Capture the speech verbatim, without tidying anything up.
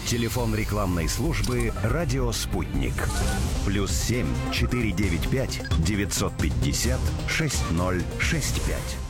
Телефон рекламной службы «Радио Спутник». Плюс семь четыре девять пять девятьсот пятьдесят шесть ноль шесть пять.